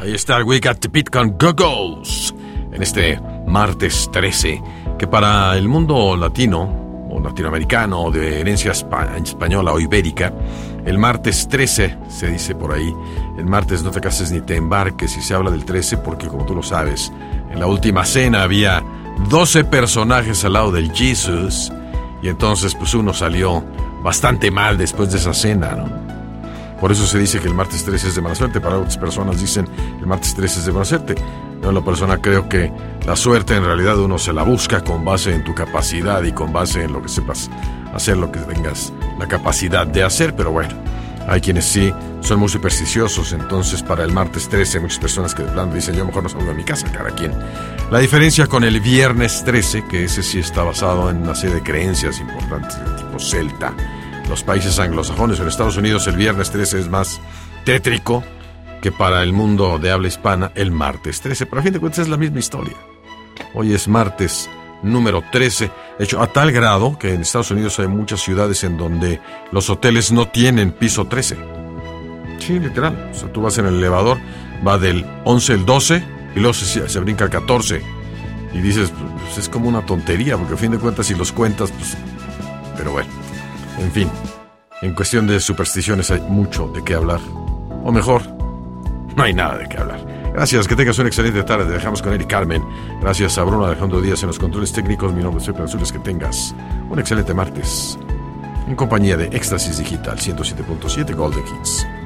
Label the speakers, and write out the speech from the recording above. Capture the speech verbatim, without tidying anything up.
Speaker 1: Ahí está el We Got the Beat con Go-Go's en este martes trece, que para el mundo latino o latinoamericano de herencia espa- española o ibérica, el martes trece se dice por ahí. El martes no te cases ni te embarques, y se habla del trece porque, como tú lo sabes, en la última cena había doce personajes al lado del Jesús, y entonces pues uno salió bastante mal después de esa cena, ¿no? Por eso se dice que el martes trece es de mala suerte. Para otras personas dicen el martes trece es de buena suerte. Yo en lo personal creo que la suerte en realidad uno se la busca con base en tu capacidad y con base en lo que sepas hacer, lo que tengas la capacidad de hacer. Pero bueno, hay quienes sí son muy supersticiosos. Entonces para el martes trece hay muchas personas que de plano dicen yo mejor no salgo de mi casa, cada quien. La diferencia con el viernes trece, que ese sí está basado en una serie de creencias importantes del tipo celta. Los países anglosajones, en Estados Unidos el viernes trece es más tétrico que para el mundo de habla hispana el martes trece, pero a fin de cuentas es la misma historia. Hoy es martes número trece, de hecho a tal grado que en Estados Unidos hay muchas ciudades en donde los hoteles no tienen piso trece. Sí, literal, o sea, tú vas en el elevador, va del once al doce y luego se, se brinca al catorce y dices, pues es como una tontería, porque a fin de cuentas si los cuentas, pues, pero bueno. En fin, en cuestión de supersticiones hay mucho de qué hablar. O mejor, no hay nada de qué hablar. Gracias, que tengas una excelente tarde. Te dejamos con Eric Carmen. Gracias a Bruno Alejandro Díaz en los controles técnicos. Mi nombre es Pepe Azules. Que tengas un excelente martes en compañía de Éxtasis Digital ciento siete punto siete Golden Hits.